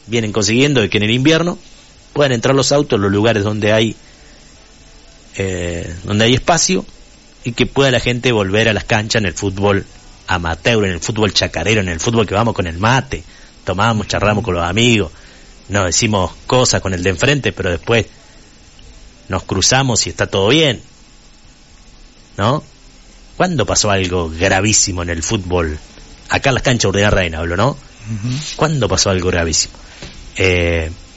vienen consiguiendo de que en el invierno puedan entrar los autos en los lugares donde hay espacio, y que pueda la gente volver a las canchas en el fútbol amateur, en el fútbol chacarero, en el fútbol que vamos con el mate, tomamos, charramos con los amigos, nos decimos cosas con el de enfrente, pero después nos cruzamos y está todo bien, ¿no? ¿Cuándo pasó algo gravísimo en el fútbol? Acá en las canchas de Urdaneta Reina hablo, ¿no? ¿Cuándo pasó algo gravísimo?